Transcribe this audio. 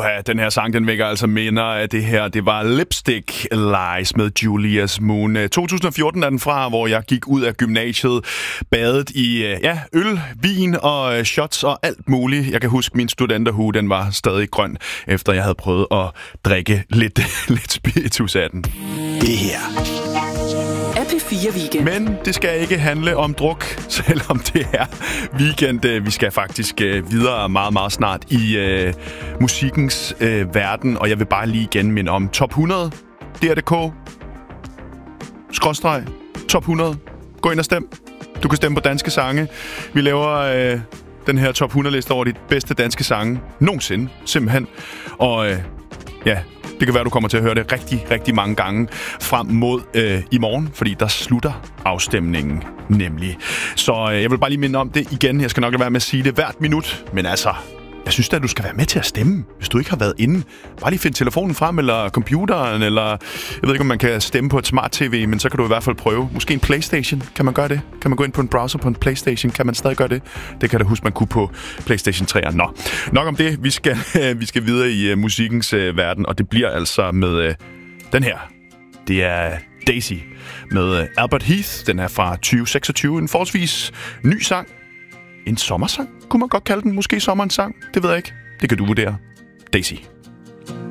Den her sang, den vækker altså minder af det her. Det var Lipstick Lies med Julius Moon. 2014 er den fra, hvor jeg gik ud af gymnasiet, badet i øl, vin og shots og alt muligt. Jeg kan huske, min studenterhue, den var stadig grøn, efter jeg havde prøvet at drikke lidt spiritus af den. Det her er P4 Weekend. Men det skal ikke handle om druk, selvom det er weekend. Vi skal faktisk videre meget, meget snart i musikkens verden, og jeg vil bare lige igen minde om Top 100, DR.dk, /Top 100. Gå ind og stem. Du kan stemme på danske sange. Vi laver den her Top 100-liste over de bedste danske sange nogensinde, simpelthen. Og det kan være, du kommer til at høre det rigtig, rigtig mange gange frem mod i morgen, fordi der slutter afstemningen nemlig. Så jeg vil bare lige minde om det igen. Jeg skal nok lade være med at sige det hvert minut, men altså, jeg synes da, du skal være med til at stemme, hvis du ikke har været inde. Bare lige find telefonen frem, eller computeren, eller jeg ved ikke, om man kan stemme på et smart-tv, men så kan du i hvert fald prøve. Måske en PlayStation, kan man gøre det? Kan man gå ind på en browser på en PlayStation? Kan man stadig gøre det? Det kan du huske, man kunne på PlayStation 3'eren. Nå, nok om det. Vi skal videre i musikkens verden, og det bliver altså med den her. Det er Daisy med Albert Heath. Den er fra 2026. En forholdsvis ny sang. En sommersang, kunne man godt kalde den. Måske sommerens sang. Det ved jeg ikke. Det kan du vurdere. Daisy.